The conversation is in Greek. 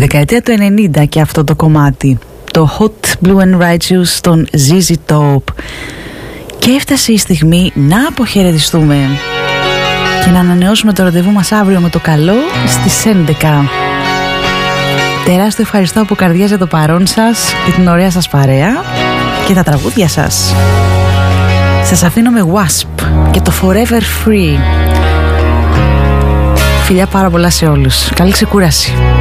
δεκαετία του 90 και αυτό το κομμάτι, το Hot Blue and Righteous των ZZ Top. Και έφτασε η στιγμή να αποχαιρετιστούμε και να ανανεώσουμε το ραντεβού μας αύριο με το καλό στις 11. Τεράστιο ευχαριστώ από καρδιά για το παρόν σας και την ωραία σας παρέα και τα τραγούδια σας. Σας αφήνω με Wasp και το Forever Free. Φιλιά πάρα πολλά σε όλους. Καλή ξεκούραση.